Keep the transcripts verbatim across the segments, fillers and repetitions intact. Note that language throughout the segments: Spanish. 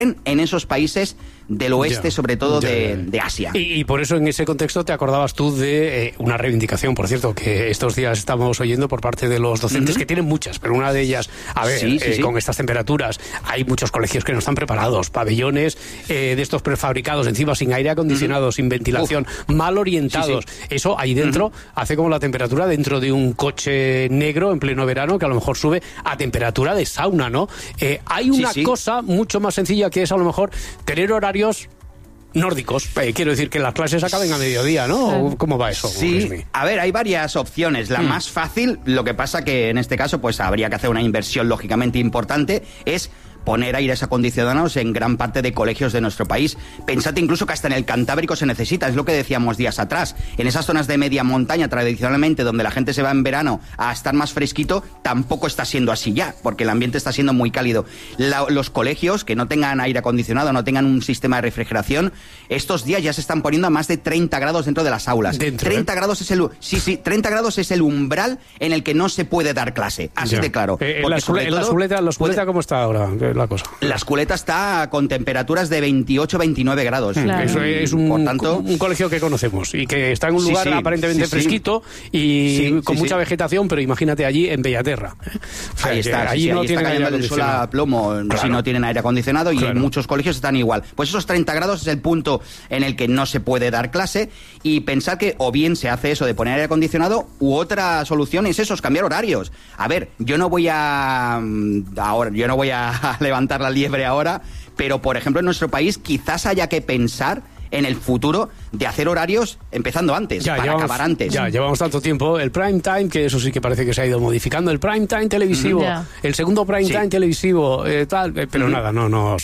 en esos países del oeste, ya, sobre todo ya, de, ya. de Asia. Y, y por eso en ese contexto te acordabas tú de eh, una reivindicación, por cierto, que estos días estamos oyendo por parte de los docentes, uh-huh. que tienen muchas, pero una de ellas, a ver, sí, sí, eh, sí. con estas temperaturas, hay muchos colegios que no están preparados, pabellones eh, de estos prefabricados, encima sin aire acondicionado, uh-huh. sin ventilación, Uf. mal orientados. Sí, sí. Eso ahí dentro uh-huh. hace como la temperatura dentro de un coche negro en pleno verano, que a lo mejor sube a temperatura de sauna, ¿no? Eh, hay una sí, sí. cosa mucho más sencilla, que es a lo mejor tener horarios nórdicos. Eh, quiero decir que las clases acaben a mediodía, ¿no? ¿Cómo va eso? Sí, a ver, hay varias opciones. La mm. más fácil, lo que pasa que en este caso pues habría que hacer una inversión lógicamente importante, es poner aires acondicionados en gran parte de colegios de nuestro país. Pensad incluso que hasta en el Cantábrico se necesita, es lo que decíamos días atrás. En esas zonas de media montaña, tradicionalmente, donde la gente se va en verano a estar más fresquito, tampoco está siendo así ya, porque el ambiente está siendo muy cálido. La, los colegios que no tengan aire acondicionado, no tengan un sistema de refrigeración, estos días ya se están poniendo a más de treinta grados dentro de las aulas. Dentro, treinta ¿eh? grados es el sí, sí, treinta grados es el umbral en el que no se puede dar clase. Así ya. de claro. Eh, la, sobre todo, la Zuleta, la Zuleta, ¿cómo está ahora la cosa? La Esculeta está con temperaturas de veintiocho a veintinueve grados. Claro. Eso es un, Por tanto, un colegio que conocemos y que está en un lugar sí, sí, aparentemente sí, fresquito y sí, con sí, mucha sí. vegetación, pero imagínate allí en Bellaterra. O sea, ahí está, allí sí, no ahí tienen está cayendo el sol a plomo, claro. si no tienen aire acondicionado, y claro. muchos colegios están igual. Pues esos treinta grados es el punto en el que no se puede dar clase, y pensar que o bien se hace eso de poner aire acondicionado, u otra solución es eso, es cambiar horarios. A ver, yo no voy a ahora, yo no voy a levantar la liebre ahora, pero por ejemplo en nuestro país quizás haya que pensar en el futuro de hacer horarios empezando antes, ya, para llevamos, acabar antes. Ya, llevamos tanto tiempo. El prime time, que eso sí que parece que se ha ido modificando. El prime time televisivo, yeah. el segundo prime sí. time televisivo, eh, tal, eh, pero mm-hmm. nada, no nos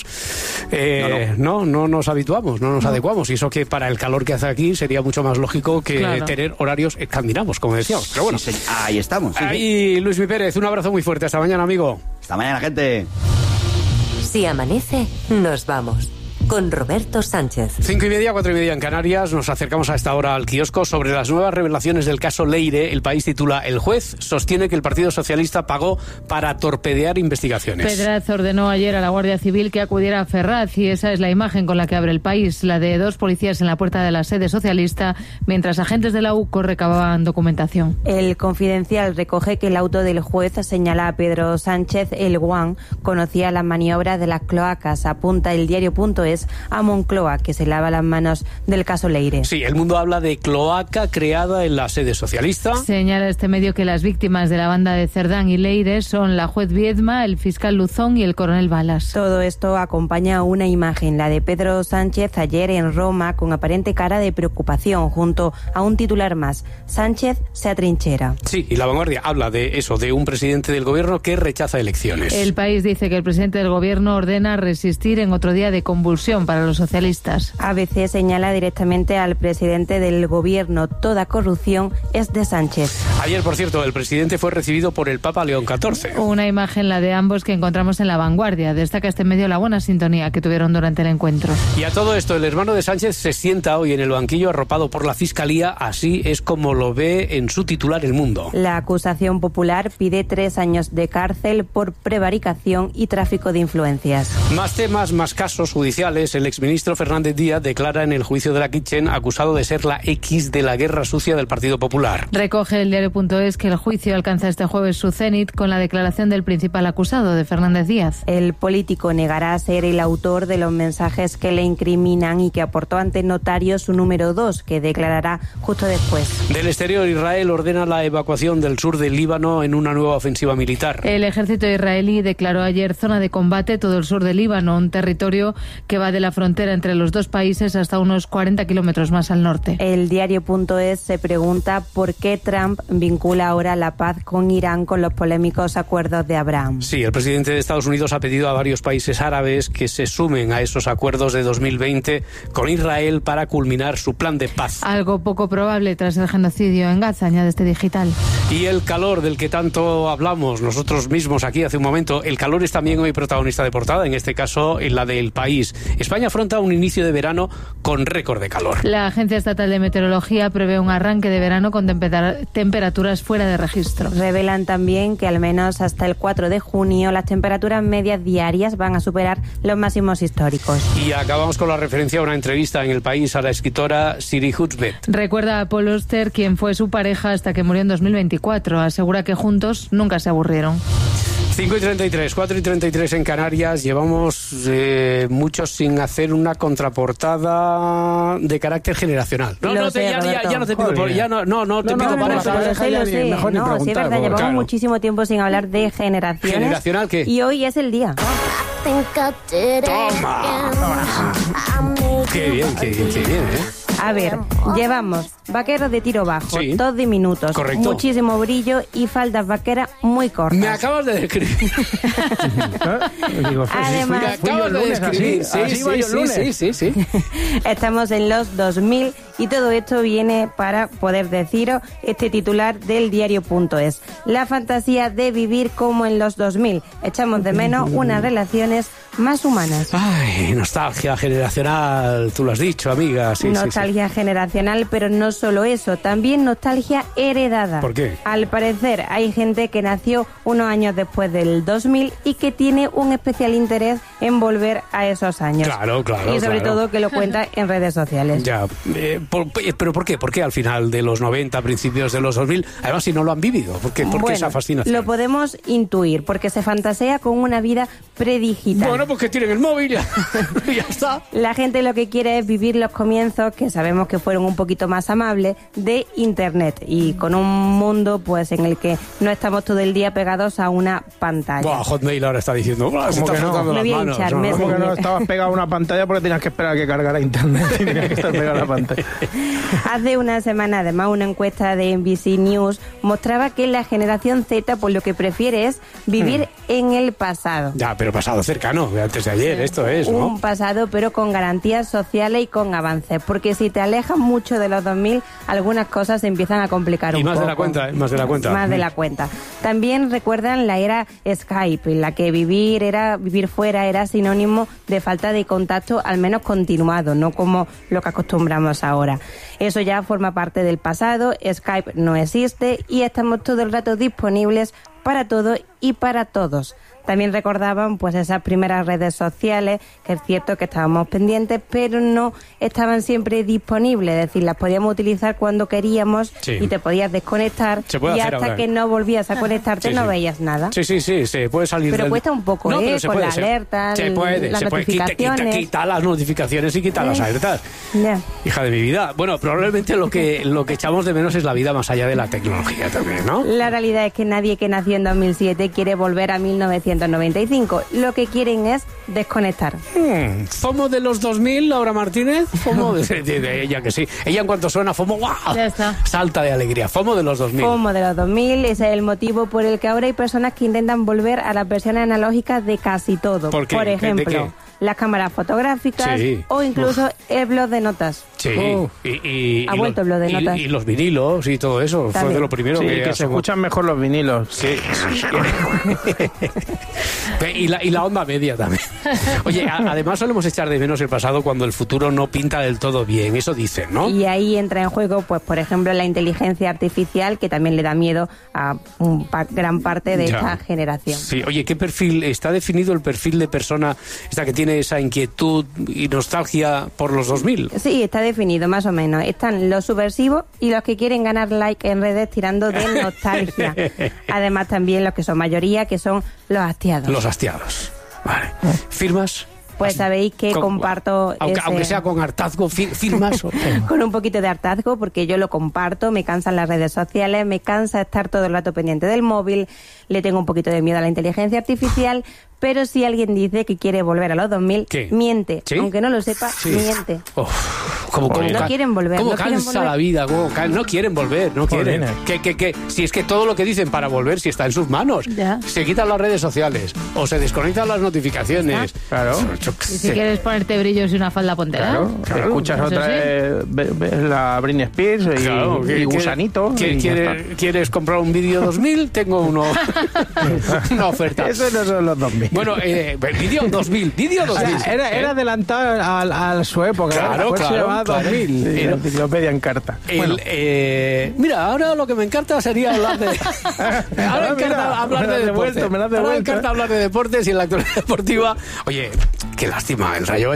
eh, no, no. no, no nos habituamos, no nos no. adecuamos. Y eso que para el calor que hace aquí sería mucho más lógico que claro. tener horarios escandinavos, como decíamos. Pero bueno, sí, sí. ahí estamos. Sí, ahí, sí. Luis Mi Pérez, un abrazo muy fuerte. Hasta mañana, amigo. Hasta mañana, gente. Si amanece, nos vamos. Con Roberto Sánchez. Cinco y media, cuatro y media en Canarias. Nos acercamos a esta hora al kiosco. Sobre las nuevas revelaciones del caso Leire, El País titula: el juez sostiene que el Partido Socialista pagó para torpedear investigaciones. Pedraz ordenó ayer a la Guardia Civil que acudiera a Ferraz, y esa es la imagen con la que abre El País, la de dos policías en la puerta de la sede socialista, mientras agentes de la U C O recababan documentación. El Confidencial recoge que el auto del juez señala a Pedro Sánchez el Guan conocía las maniobras de las cloacas. Apunta el diario punto es a Moncloa, que se lava las manos del caso Leire. Sí, El Mundo habla de cloaca creada en la sede socialista. Señala este medio que las víctimas de la banda de Cerdán y Leire son la juez Viedma, el fiscal Luzón y el coronel Balas. Todo esto acompaña una imagen, la de Pedro Sánchez ayer en Roma, con aparente cara de preocupación, junto a un titular más: Sánchez se atrinchera. Sí, y La Vanguardia habla de eso, de un presidente del gobierno que rechaza elecciones. El País dice que el presidente del gobierno ordena resistir en otro día de convulsión para los socialistas. A B C señala directamente al presidente del gobierno: toda corrupción es de Sánchez. Ayer, por cierto, el presidente fue recibido por el Papa León catorce. Una imagen, la de ambos, que encontramos en La Vanguardia. Destaca este medio la buena sintonía que tuvieron durante el encuentro. Y a todo esto, el hermano de Sánchez se sienta hoy en el banquillo arropado por la Fiscalía. Así es como lo ve en su titular El Mundo. La acusación popular pide tres años de cárcel por prevaricación y tráfico de influencias. Más temas, más casos judiciales. El exministro Fernández Díaz declara en el juicio de la Kitchen acusado de ser la X de la guerra sucia del Partido Popular. Recoge el diario punto es que el juicio alcanza este jueves su cenit con la declaración del principal acusado, de Fernández Díaz. El político negará ser el autor de los mensajes que le incriminan y que aportó ante notario su número dos, que declarará justo después. Del exterior, Israel ordena la evacuación del sur del Líbano en una nueva ofensiva militar. El ejército israelí declaró ayer zona de combate todo el sur del Líbano, un territorio que va de la frontera entre los dos países hasta unos cuarenta kilómetros más al norte. El diario punto es se pregunta por qué Trump vincula ahora la paz con Irán con los polémicos acuerdos de Abraham. Sí, el presidente de Estados Unidos ha pedido a varios países árabes que se sumen a esos acuerdos de dos mil veinte con Israel para culminar su plan de paz. Algo poco probable tras el genocidio en Gaza, añade este digital. Y el calor del que tanto hablamos nosotros mismos aquí hace un momento, el calor es también hoy protagonista de portada, en este caso en la del País. España afronta un inicio de verano con récord de calor. La Agencia Estatal de Meteorología prevé un arranque de verano con temper- temperaturas fuera de registro. Revelan también que al menos hasta el cuatro de junio las temperaturas medias diarias van a superar los máximos históricos. Y acabamos con la referencia a una entrevista en El País a la escritora Siri Hutbet. Recuerda a Paul Auster, quien fue su pareja hasta que murió en dos mil veinticuatro. Asegura que juntos nunca se aburrieron. cinco y treinta y tres, cuatro y treinta y tres en Canarias. Llevamos eh, muchos sin hacer una contraportada de carácter generacional. No, Lo no, te, sé, ya, ya, ya no te pido, por, ya no, no, no te No, pido no, por no, esa- no, Lo sé, lo sé. Mejor ni No, sí, es preguntar, verdad, llevamos claro. muchísimo tiempo sin hablar de generaciones. ¿Generacional qué? Y hoy es el día. ¡Toma! Qué bien, qué bien, qué bien, ¿eh? A ver, llevamos vaqueros de tiro bajo, Sí. dos diminutos, Correcto. muchísimo brillo y faldas vaqueras muy cortas. Me acabas de describir. ¿Eh? Digo, fue- Además- fui- Me fui yo acabas el de lunes describir. así, así Sí, iba sí, yo el sí, lunes. sí, sí, sí. Estamos en los dos mil y todo esto viene para poder deciros este titular del diario.es. La fantasía de vivir como en los dos mil. Echamos de menos unas relaciones más humanas. Ay, nostalgia generacional, tú lo has dicho, amiga. Sí, sí, sí. Nostalgia generacional, pero no solo eso, también nostalgia heredada. ¿Por qué? Al parecer hay gente que nació unos años después del dos mil y que tiene un especial interés en volver a esos años. Claro, claro, Y sobre claro. todo que lo cuenta en redes sociales. Ya, eh, por- ¿pero por qué? ¿Por qué al final de los noventa, principios de los dos mil? Además, si no lo han vivido, ¿por qué, por qué Bueno, esa fascinación? lo podemos intuir, porque se fantasea con una vida predigital. Bueno, pues que tienen el móvil, ya, ya está. La gente lo que quiere es vivir los comienzos, que sabemos que fueron un poquito más amables, de Internet y con un mundo pues en el que no estamos todo el día pegados a una pantalla. Buah, Hotmail ahora está diciendo, "Buah, se ¿Cómo está que no? frotando Me las voy a manos". hinchar, No, me no, ¿Cómo que no. no estabas pegado a una pantalla porque tenías que esperar a que cargara internet y tenías que estar pegado a la pantalla? Hace una semana, además, una encuesta de N B C News mostraba que la generación Z, pues lo que prefiere es vivir en el pasado. Ya, pero pasado cercano, de antes de ayer, esto es, ¿no? Un pasado, pero con garantías sociales y con avances. Porque si te alejas mucho de los dos mil, algunas cosas se empiezan a complicar Y un más poco. de la cuenta, ¿eh? Más de la cuenta. Más de la cuenta. También recuerdan la era Skype, en la que vivir era vivir fuera era sinónimo de falta de contacto, al menos continuado, no como lo que acostumbramos ahora. Eso ya forma parte del pasado, Skype no existe y estamos todo el rato disponibles para todo y para todos. También recordaban pues esas primeras redes sociales, que es cierto que estábamos pendientes, pero no estaban siempre disponibles, es decir, las podíamos utilizar cuando queríamos Sí. y te podías desconectar Se puede y hacer hasta ahora. que no volvías a conectarte Sí, no sí. veías nada. Sí, sí, sí, se puede salir Pero del- cuesta un poco, No, ¿eh? pero se Con puede, la se- alerta, se puede, las se puede. Quita, quita, notificaciones. quita las notificaciones y quita las Eh. alertas. Ya. Hija de mi vida. Bueno, probablemente lo que, lo que echamos de menos es la vida más allá de la tecnología también, ¿no? La realidad es que nadie que nació en dos mil siete quiere volver a mil novecientos noventa y cinco. Lo que quieren es desconectar. Hmm, ¿FOMO de los dos mil, Laura Martínez? FOMO de, de- de ella que sí. Ella en cuanto suena FOMO, ¡guau! Ya está. Salta de alegría. FOMO de los dos mil. Como de los dos mil, ese es el motivo por el que ahora hay personas que intentan volver a las versiones analógicas de casi todo. ¿Por qué? Por ¿De ejemplo, qué? las cámaras fotográficas Sí. o incluso el blog de notas. Sí, Oh. y, y, Ha y vuelto los, el blog de y- notas. y los vinilos y todo eso. Fue También. de lo primero Sí, que, que se asomó. escuchan mejor los vinilos. Sí. y, la, y la onda media también. Oye, a- además solemos echar de menos el pasado cuando el futuro no pinta del todo bien. Eso dicen, ¿no? Y ahí entra en juego, pues por ejemplo, la inteligencia artificial, que también le da miedo a un pa- gran parte de Ya. esta generación. Sí, oye, ¿qué perfil? ¿Está definido el perfil de persona esta que tiene esa inquietud y nostalgia por los dos mil? Sí, está definido más o menos. Están los subversivos y los que quieren ganar like en redes tirando de nostalgia. Además también los que son mayoría, que son los hastiados. Los hastiados. Vale. ¿Firmas? Pues sabéis que Con- comparto Aunque, ese- aunque sea con hartazgo, fi- ¿firmas? o- con un poquito de hartazgo, porque yo lo comparto, me cansan las redes sociales, me cansa estar todo el rato pendiente del móvil, le tengo un poquito de miedo a la inteligencia artificial, pero si alguien dice que quiere volver a los dos mil, ¿Qué? miente. ¿Sí? Aunque no lo sepa, Sí. miente. Uf, ¿cómo, cómo No ca- quieren volver, ¿Cómo no quieren cansa volver. la vida? cómo ca- no quieren volver, no quieren. Jolines. Que, que, que, si es que todo lo que dicen para volver, si está en sus manos. Ya. Se quitan las redes sociales o se desconectan las notificaciones. Claro. Yo qué Y si sé. quieres ponerte brillos y una falda, póntela. Claro, Claro, escuchas eso otra sí. vez, ve- ves la Britney Spears y, Claro, y que- Gusanito. que- y ya quiere- está. ¿Quieres comprar un vídeo dos mil? Tengo uno, una oferta. Eso no son los dos mil. Bueno, eh, vídeo dos mil, vídeo dos mil. O sea, era, ¿eh? era adelantado a, a su época. Claro, pues claro, se llamaba claro. dos mil, Sí, la no. enciclopedia en carta. El, Bueno. eh, mira, ahora lo que me encanta sería hablar de... ahora me Ah, encanta mira, hablar me lo de has deportes. devuelto, me lo has Ahora me devuelto. encanta hablar de deportes y en la actualidad deportiva... Oye, qué lástima, el Rayo